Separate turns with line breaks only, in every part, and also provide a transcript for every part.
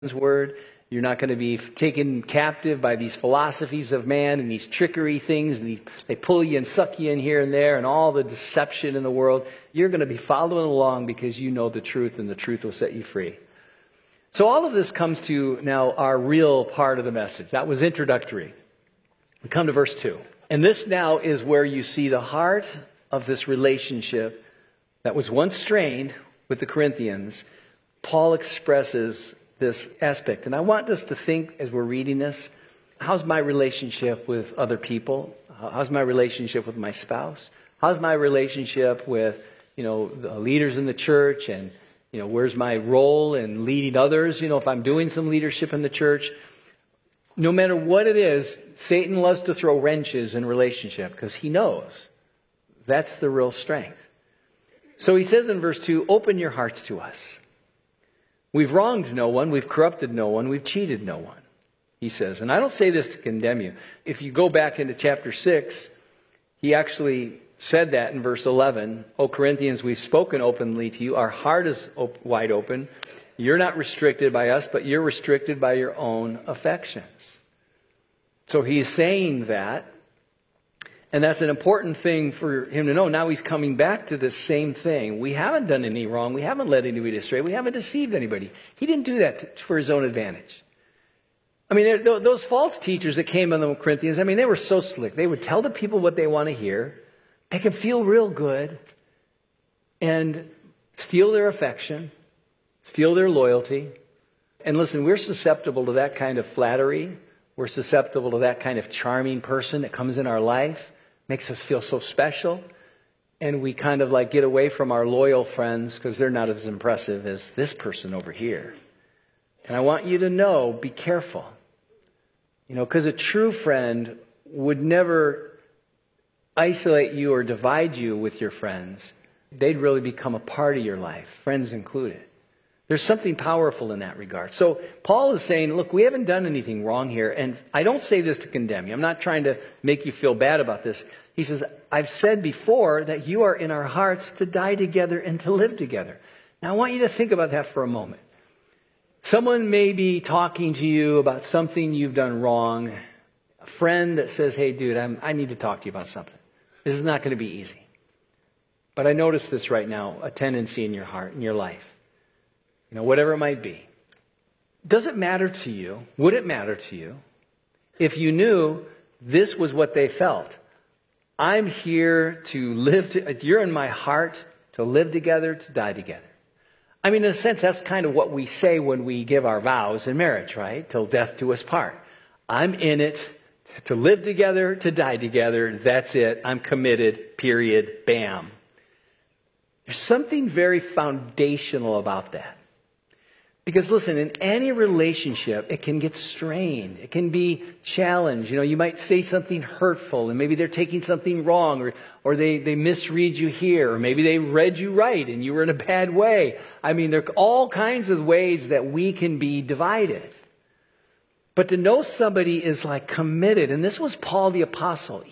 word. You're not going to be taken captive by these philosophies of man and these trickery things. And they pull you and suck you in here and there and all the deception in the world. You're going to be following along because you know the truth, and the truth will set you free. So all of this comes to now our real part of the message. That was introductory. We come to verse 2. And this now is where you see the heart of this relationship that was once strained with the Corinthians. Paul expresses this aspect. And I want us to think as we're reading this, how's my relationship with other people? How's my relationship with my spouse? How's my relationship with, the leaders in the church? And, where's my role in leading others? If I'm doing some leadership in the church, no matter what it is, Satan loves to throw wrenches in relationship because he knows that's the real strength. So he says in verse 2, open your hearts to us. We've wronged no one, we've corrupted no one, we've cheated no one, he says. And I don't say this to condemn you. If you go back into chapter 6, he actually said that in verse 11. O Corinthians, we've spoken openly to you. Our heart is wide open. You're not restricted by us, but you're restricted by your own affections. So he's saying that. And that's an important thing for him to know. Now he's coming back to this same thing. We haven't done any wrong. We haven't led anybody astray. We haven't deceived anybody. He didn't do that for his own advantage. I mean, those false teachers that came on the Corinthians, they were so slick. They would tell the people what they want to hear, make them feel real good, and steal their affection, steal their loyalty. And listen, we're susceptible to that kind of flattery. We're susceptible to that kind of charming person that comes in our life. Makes us feel so special, and we kind of get away from our loyal friends because they're not as impressive as this person over here. And I want you to know, be careful. Because a true friend would never isolate you or divide you with your friends. They'd really become a part of your life, friends included. There's something powerful in that regard. So Paul is saying, look, we haven't done anything wrong here. And I don't say this to condemn you. I'm not trying to make you feel bad about this. He says, I've said before that you are in our hearts to die together and to live together. Now I want you to think about that for a moment. Someone may be talking to you about something you've done wrong. A friend that says, hey, dude, I need to talk to you about something. This is not going to be easy. But I notice this right now, a tendency in your heart, in your life. Whatever it might be. Does it matter to you? Would it matter to you if you knew this was what they felt? I'm here to live, you're in my heart to live together, to die together. In a sense, that's kind of what we say when we give our vows in marriage, right? Till death do us part. I'm in it to live together, to die together. That's it. I'm committed, period, bam. There's something very foundational about that. Because listen, in any relationship, it can get strained. It can be challenged. You might say something hurtful, and maybe they're taking something wrong, or they misread you here, or maybe they read you right and you were in a bad way. There are all kinds of ways that we can be divided. But to know somebody is committed, and this was Paul the Apostle.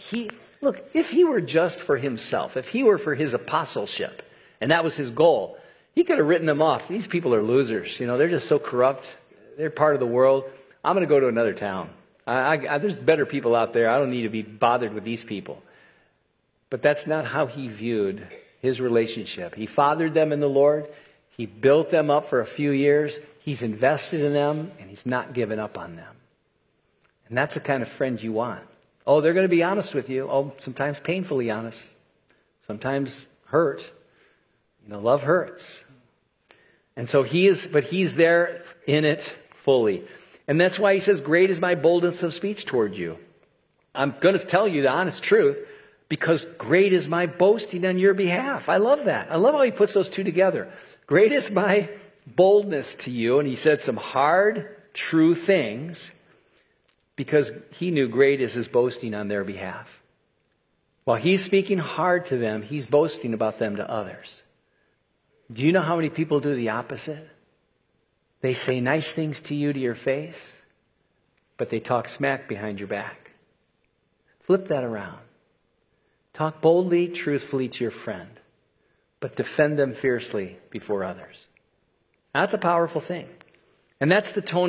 If he were just for himself, if he were for his apostleship, and that was his goal, he could have written them off. These people are losers. They're just so corrupt. They're part of the world. I'm going to go to another town. There's better people out there. I don't need to be bothered with these people. But that's not how he viewed his relationship. He fathered them in the Lord. He built them up for a few years. He's invested in them, and he's not given up on them. And that's the kind of friend you want. Oh, they're going to be honest with you. Oh, sometimes painfully honest. Sometimes hurt. Love hurts. And so he's there in it fully. And that's why he says, great is my boldness of speech toward you. I'm going to tell you the honest truth because great is my boasting on your behalf. I love that. I love how he puts those two together. Great is my boldness to you. And he said some hard, true things because he knew great is his boasting on their behalf. While he's speaking hard to them, he's boasting about them to others. Do you know how many people do the opposite? They say nice things to you to your face, but they talk smack behind your back. Flip that around. Talk boldly, truthfully to your friend, but defend them fiercely before others. That's a powerful thing. And that's the tone